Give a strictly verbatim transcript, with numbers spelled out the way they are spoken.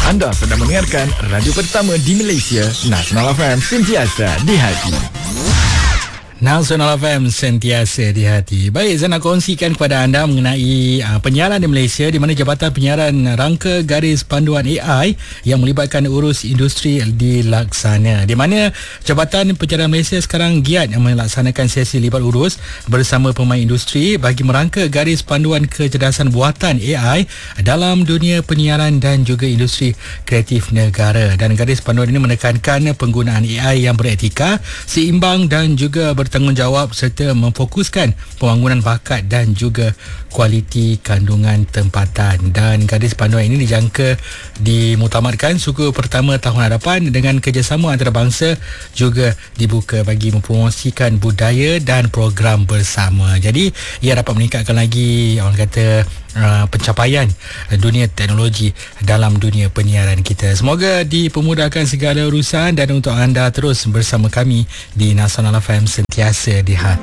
Anda sedang mendengarkan radio pertama di Malaysia, Nasional F M, sentiasa di hati. Nasional F M, sentiasa di hati. Baik, saya nak kongsikan kepada anda mengenai uh, penyiaran di Malaysia, di mana Jabatan Penyiaran rangka garis panduan A I yang melibatkan urus industri dilaksana. Di mana Jabatan Penyiaran Malaysia sekarang giat melaksanakan sesi libat urus bersama pemain industri bagi merangka garis panduan kecerdasan buatan A I dalam dunia penyiaran dan juga industri kreatif negara. Dan garis panduan ini menekankan penggunaan A I yang beretika, seimbang dan juga bertanggungjawab serta memfokuskan pembangunan bakat dan juga kualiti kandungan tempatan. Dan garis panduan ini dijangka dimuktamadkan suku pertama tahun hadapan dengan kerjasama antarabangsa, juga dibuka bagi mempromosikan budaya dan program bersama. Jadi ia dapat meningkatkan lagi orang kata Uh, pencapaian uh, dunia teknologi dalam dunia penyiaran kita. Semoga dipermudahkan segala urusan dan untuk anda terus bersama kami di Nasional F M, sentiasa di hati.